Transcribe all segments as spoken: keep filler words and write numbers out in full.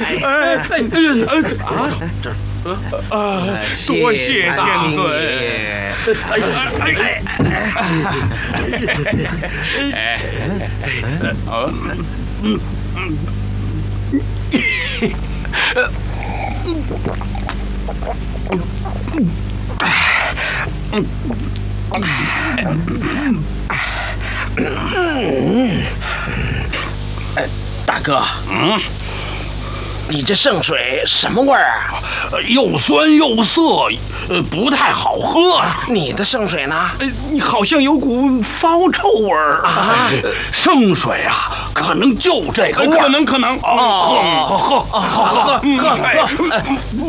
哎哎啊，这啊，多谢天尊。哎哎哎哎哎！哦，嗯嗯。 大哥，嗯，你这圣水什么味儿啊？ 又酸又涩，呃，不太好喝。 你的圣水呢？ 呃，你好像有股骚臭味儿啊！圣水啊，可能就这个味儿，可能可能哦，喝喝喝喝喝喝。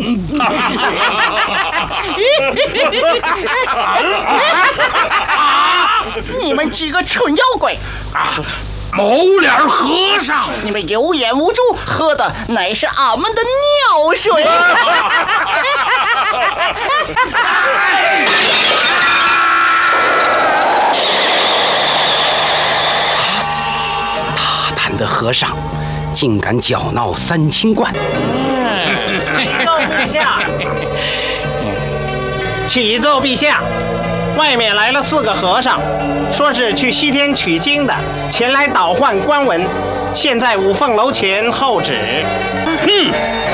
你们几个蠢妖怪啊！某脸和尚， 你们有眼无珠，喝的乃是俺们的尿水。 大坛的和尚竟敢搅闹三清观！ 启奏陛下，启奏陛下。外面来了四个和尚，说是去西天取经的，前来倒换官文，现在五凤楼前候旨。 嗯，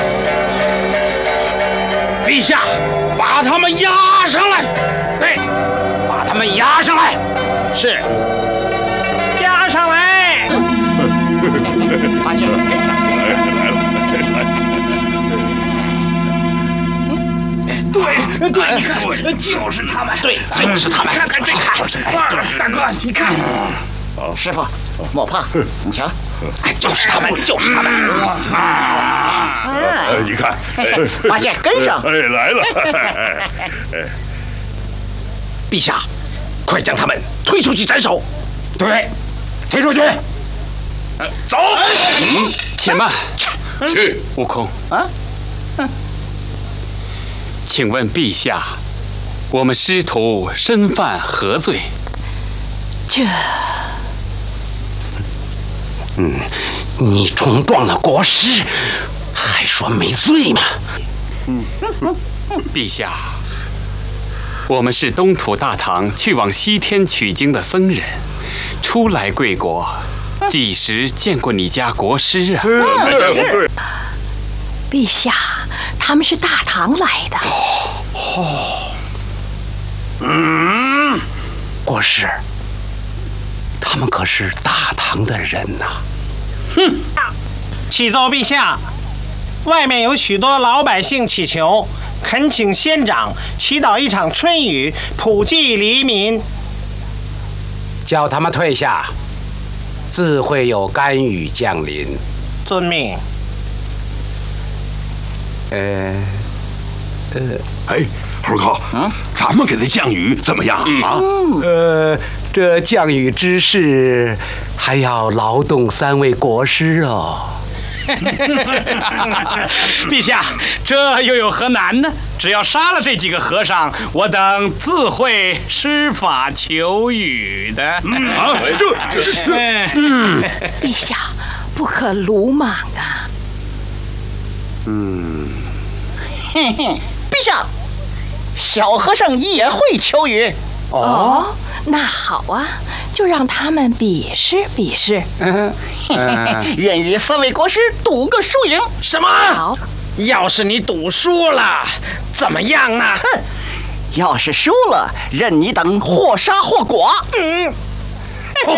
陛下，把他们押上来。对，把他们押上来。 是， 押上来。 八戒，跟上。 来了，来了。对对，你看，就是他们， 对，就是他们， 看看这个，大哥，你看， 师傅，莫怕，你瞧， 哎，就是他们，就是他们。 啊， 你看， 八戒跟上， 哎，来了。 陛下，快将他们推出去斩首。 对，推出去。走。 嗯，且慢， 去。 悟空啊。 请问陛下，我们师徒身犯何罪？ 这，嗯，你冲撞了国师，还说没罪吗？ 嗯，陛下，我们是东土大唐去往西天取经的僧人，初来贵国，几时见过你家国师啊？ 对。 陛下，他们是大唐来的。 哦，嗯，国师，他们可是大唐的人呐。 哼！启奏陛下，外面有许多老百姓祈求，恳请仙长祈祷一场春雨，普济黎民。 叫他们退下，自会有甘雨降临。 遵命。 呃，呃， 哎，猴哥，嗯，咱们给他降雨怎么样啊？ 呃，这降雨之事还要劳动三位国师哦。 陛下，这又有何难呢？只要杀了这几个和尚，我等自会施法求雨的。 嗯、啊，这这， 嗯，陛下不可鲁莽啊。 嗯， 嘿嘿，陛下，小和尚也会求雨。 哦，哦那好啊，就让他们比试比试。 嗯，愿与三位国师赌个输赢。 什么？ 好， 要是你赌输了，怎么样呢？ 哼，要是输了，任你等或杀或剐。 嗯，